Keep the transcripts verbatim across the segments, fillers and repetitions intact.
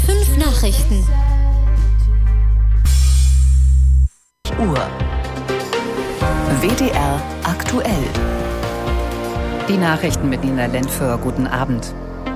fünf Nachrichten. Uhr. W D R aktuell. Die Nachrichten mit Nina Lentföhr. Guten Abend.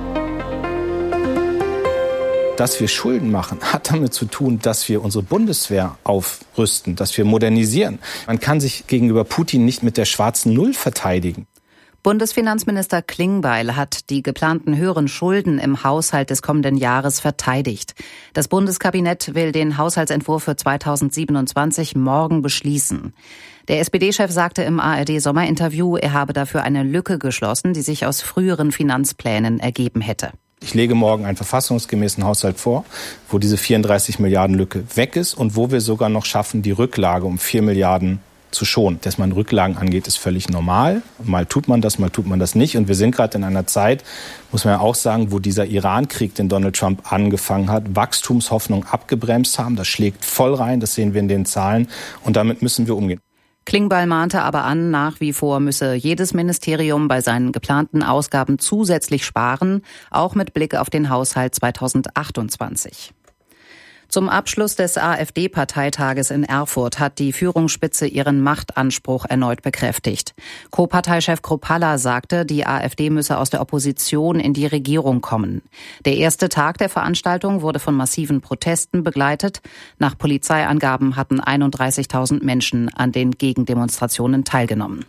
Dass wir Schulden machen, hat damit zu tun, dass wir unsere Bundeswehr aufrüsten, dass wir modernisieren. Man kann sich gegenüber Putin nicht mit der schwarzen Null verteidigen. Bundesfinanzminister Klingbeil hat die geplanten höheren Schulden im Haushalt des kommenden Jahres verteidigt. Das Bundeskabinett will den Haushaltsentwurf für zweitausendsiebenundzwanzig morgen beschließen. Der S P D-Chef sagte im A R D-Sommerinterview, er habe dafür eine Lücke geschlossen, die sich aus früheren Finanzplänen ergeben hätte. Ich lege morgen einen verfassungsgemäßen Haushalt vor, wo diese vierunddreißig Milliarden Lücke weg ist und wo wir sogar noch schaffen, die Rücklage um vier Milliarden zu schonen. Dass man Rücklagen angeht, ist völlig normal. Mal tut man das, mal tut man das nicht. Und wir sind gerade in einer Zeit, muss man ja auch sagen, wo dieser Iran-Krieg, den Donald Trump angefangen hat, Wachstumshoffnung abgebremst haben. Das schlägt voll rein, das sehen wir in den Zahlen. Und damit müssen wir umgehen. Klingbeil mahnte aber an, nach wie vor müsse jedes Ministerium bei seinen geplanten Ausgaben zusätzlich sparen, auch mit Blick auf den Haushalt zweitausendachtundzwanzig. Zum Abschluss des AfD-Parteitages in Erfurt hat die Führungsspitze ihren Machtanspruch erneut bekräftigt. Co-Parteichef Kruppalla sagte, die AfD müsse aus der Opposition in die Regierung kommen. Der erste Tag der Veranstaltung wurde von massiven Protesten begleitet. Nach Polizeiangaben hatten einunddreißigtausend Menschen an den Gegendemonstrationen teilgenommen.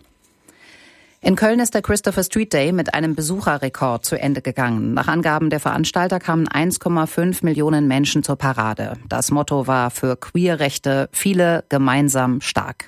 In Köln ist der Christopher Street Day mit einem Besucherrekord zu Ende gegangen. Nach Angaben der Veranstalter kamen eins Komma fünf Millionen Menschen zur Parade. Das Motto war für Queerrechte: viele gemeinsam stark.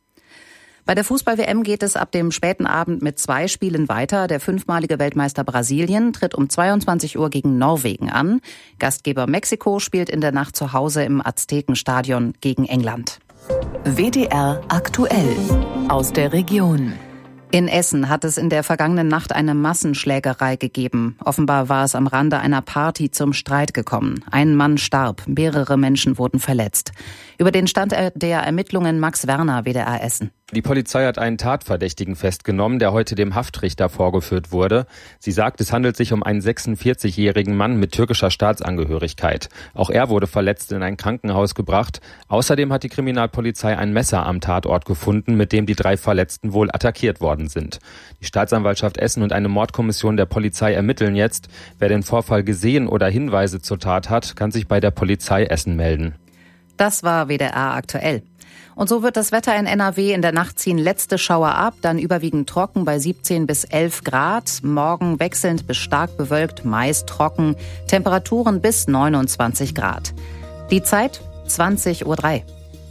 Bei der Fußball-W M geht es ab dem späten Abend mit zwei Spielen weiter. Der fünfmalige Weltmeister Brasilien tritt um zweiundzwanzig Uhr gegen Norwegen an. Gastgeber Mexiko spielt in der Nacht zu Hause im Aztekenstadion gegen England. W D R aktuell aus der Region. In Essen hat es in der vergangenen Nacht eine Massenschlägerei gegeben. Offenbar war es am Rande einer Party zum Streit gekommen. Ein Mann starb, mehrere Menschen wurden verletzt. Über den Stand der Ermittlungen Max Werner, W D R Essen. Die Polizei hat einen Tatverdächtigen festgenommen, der heute dem Haftrichter vorgeführt wurde. Sie sagt, es handelt sich um einen sechsundvierzigjährigen Mann mit türkischer Staatsangehörigkeit. Auch er wurde verletzt in ein Krankenhaus gebracht. Außerdem hat die Kriminalpolizei ein Messer am Tatort gefunden, mit dem die drei Verletzten wohl attackiert worden sind. Die Staatsanwaltschaft Essen und eine Mordkommission der Polizei ermitteln jetzt. Wer den Vorfall gesehen oder Hinweise zur Tat hat, kann sich bei der Polizei Essen melden. Das war W D R aktuell. Und so wird das Wetter in N R W. In der Nacht ziehen letzte Schauer ab, dann überwiegend trocken bei siebzehn bis elf Grad. Morgen wechselnd bis stark bewölkt, meist trocken. Temperaturen bis neunundzwanzig Grad. Die Zeit zwanzig Uhr drei.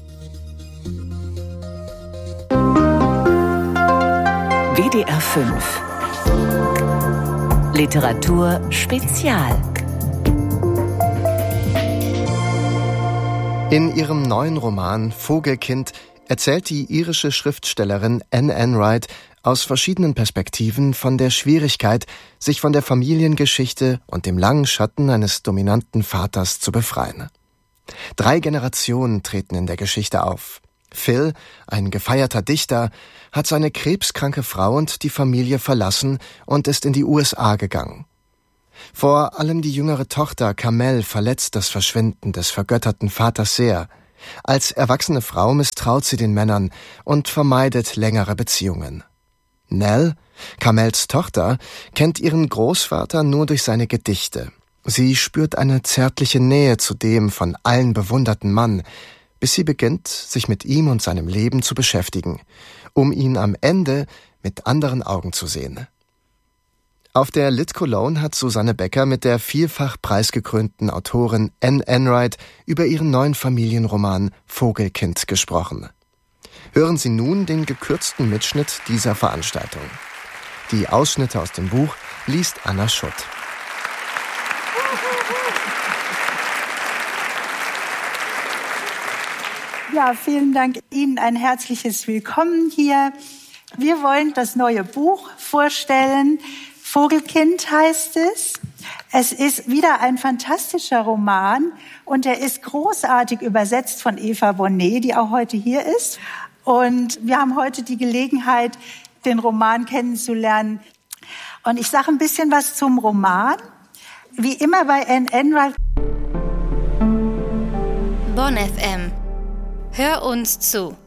W D R fünf. Literatur Spezial. In ihrem neuen Roman Vogelkind erzählt die irische Schriftstellerin Anne Enright aus verschiedenen Perspektiven von der Schwierigkeit, sich von der Familiengeschichte und dem langen Schatten eines dominanten Vaters zu befreien. Drei Generationen treten in der Geschichte auf. Phil, ein gefeierter Dichter, hat seine krebskranke Frau und die Familie verlassen und ist in die U S A gegangen. Vor allem die jüngere Tochter Carmel verletzt das Verschwinden des vergötterten Vaters sehr. Als erwachsene Frau misstraut sie den Männern und vermeidet längere Beziehungen. Nell, Carmels Tochter, kennt ihren Großvater nur durch seine Gedichte. Sie spürt eine zärtliche Nähe zu dem von allen bewunderten Mann, bis sie beginnt, sich mit ihm und seinem Leben zu beschäftigen, um ihn am Ende mit anderen Augen zu sehen. Auf der Lit Cologne hat Susanne Becker mit der vielfach preisgekrönten Autorin Anne Enright über ihren neuen Familienroman Vogelkind gesprochen. Hören Sie nun den gekürzten Mitschnitt dieser Veranstaltung. Die Ausschnitte aus dem Buch liest Anna Schutt. Ja, vielen Dank Ihnen, ein herzliches Willkommen hier. Wir wollen das neue Buch vorstellen. Vogelkind heißt es. Es ist wieder ein fantastischer Roman und er ist großartig übersetzt von Eva Bonnet, die auch heute hier ist. Und wir haben heute die Gelegenheit, den Roman kennenzulernen. Und ich sage ein bisschen was zum Roman. Wie immer bei Anne Enright Bonn F M. Hör uns zu.